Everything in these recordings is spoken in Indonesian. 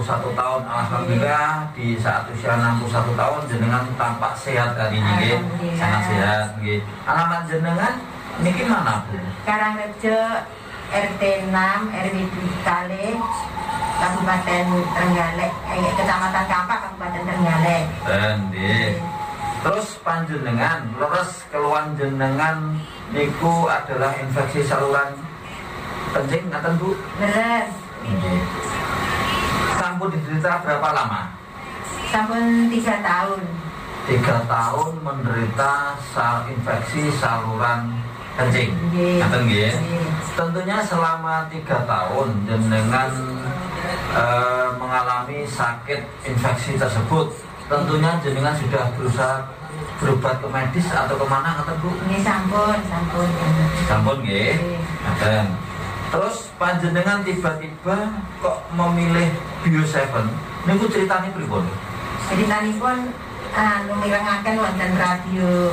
tahun. Alhamdulillah di saat usia 61 tahun jenengan tampak sehat hari ini, sangat sehat. Alamat jenengan niki mana Bu? Karangrejo RT 6 RW Kale Kabupaten Trenggalek, Kecamatan Kampak Kabupaten Trenggalek. Terus panjenengan, leres keluhan jenengan niku adalah infeksi saluran kencing, ngaten Bu? Leres. Sampun diderita berapa lama? Sampun 3 tahun. 3 tahun menderita infeksi saluran kencing. Ngaten nggih. Tentunya selama 3 tahun jenengan mengalami sakit infeksi tersebut. Tentunya jenengan sudah berusaha berobat ke medis atau kemana ngaten Bu? Nggih sampun. Sampun nggih. Ngaten. Terus panjenengan tiba-tiba kok memilih Bio7? Niku ceritanya pripun? Ceritanipun mirengaken wonten radio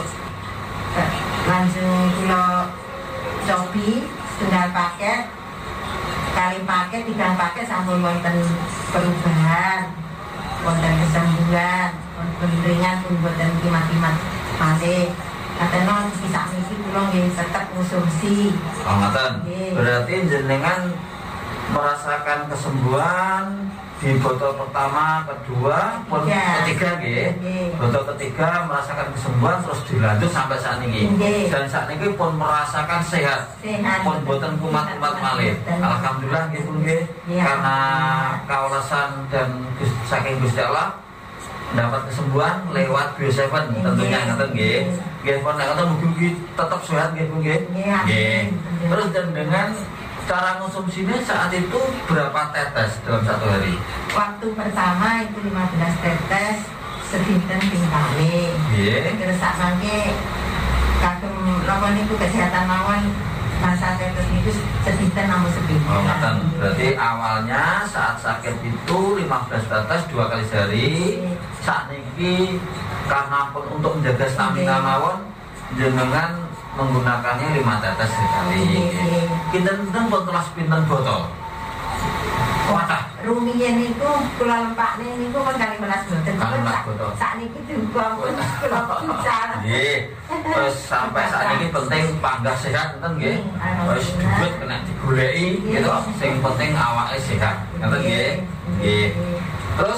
langsung kula cobi setunggal paket, kali paket, 3 paket sampun wonten perubahan, wonten kesembuhan, wonten ringan pun wonten kimat-kimat malih. Katanya bisa misi pulang yang tetap konsumsi. Oh ngaten. Berarti jenengan merasakan kesembuhan di botol pertama, kedua, pun ketiga nggih. Botol ketiga merasakan kesembuhan terus dilanjut sampai saat ini. Dan saat ini pun merasakan sehat. Pun boten kumat-kumat malih. Alhamdulillah nggih pun nggih. Karena kaulasan dan saking Gusti Allah dapat kesembuhan lewat Bio7 tentunya ngaten nggih. Nggih pun nek ngoten mugi tetap sehat nggih Bu nggih. Nggih. Terus dengan cara konsumsinya saat itu berapa tetes dalam 1 hari? Waktu pertama itu 15 tetes sedinten ping kali. Nggih. Terus sak mangke kagem napa niku kesehatan mawon masa tetes niku sedinten namung sepinten. Oh ngaten. Berarti awalnya saat sakit itu 15 tetes 2 kali sehari. Saat niki karena pun untuk menjaga stamina mawon jenengan menggunakannya 5 tetes sekali. Kinten-kinten pun kelas pinten botol? Kuatah? Rumiyin niku kula lempakne niku pun 15 boten. 15 botol. Sakniki juga pun kula bicara. Nggih. Terus sampai saat ini penting panggah sehat enten nggih. Wis duit kena digoleki gitu. Sing penting awake sehat. Ngoten nggih. Nggih. Terus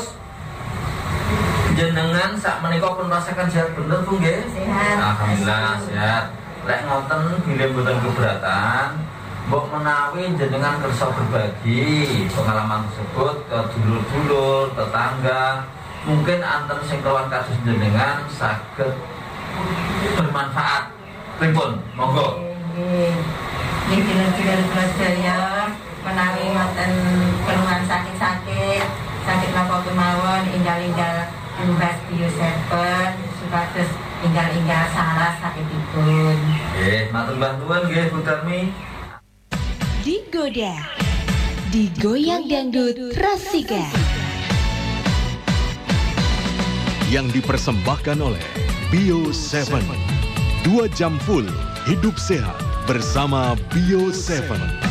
jenengan sak menika pun rasakan sehat bener Bu nggih? Sehat. Alhamdulillah sehat. Lek ngoten bilih mboten keberatan, mbok menawi jenengan kersa berbagi pengalaman tersebut ke dulur-dulur, tetangga, mungkin anten sing kawan kados jenengan saged bermanfaat. Pripun? Monggo. Nggih, dulur-dulur kula sedaya menawi wonten keluhan sakit napa kemawon enggal-enggal tumbas Bio7 supados enggal-enggal salah sakitipun. Nggih, matur bantuan nggih Bu Darmi. Digoda, digoyang dangdut Rasika. Yang dipersembahkan oleh Bio7. 2 jam full hidup sehat bersama Bio7.